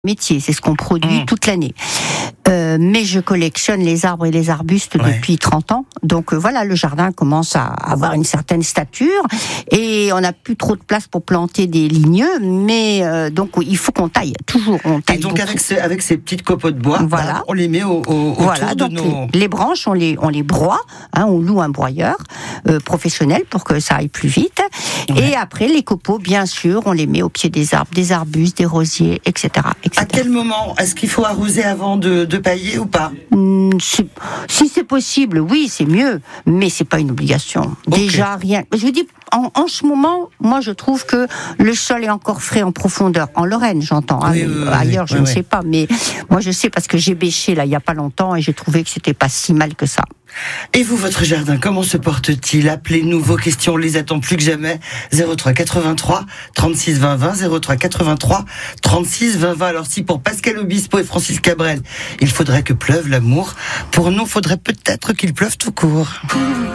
métier, c'est ce qu'on produit toute l'année. Mais je collectionne les arbres et les arbustes depuis 30 ans. Donc voilà, le jardin commence à avoir une certaine stature et on n'a plus trop de place pour planter des ligneux, mais donc il faut qu'on taille, toujours on taille. Et donc avec ces petites copeaux de bois, voilà. On les met autour de nos... Les branches, on les broie, on loue un broyeur professionnel pour que ça aille plus vite. Et après, les copeaux, bien sûr, on les met au pied des arbres, des arbustes, des rosiers, etc. À quel moment est-ce qu'il faut arroser avant de pailler ou pas? Si c'est possible, oui, c'est mieux, mais c'est pas une obligation. Déjà, rien. Je vous dis, en ce moment, moi, je trouve que le sol est encore frais en profondeur. En Lorraine, j'entends. Ailleurs, je ne sais pas, mais moi, je sais parce que j'ai bêché là il y a pas longtemps et j'ai trouvé que c'était pas si mal que ça. Et vous, votre jardin, comment se porte-t-il? Appelez-nous, vos questions, on les attend plus que jamais. 03 83 36 20 20, 03 83 36 20 20. Alors si pour Pascal Obispo et Francis Cabrel, il faudrait que pleuve l'amour, pour nous, faudrait peut-être qu'il pleuve tout court.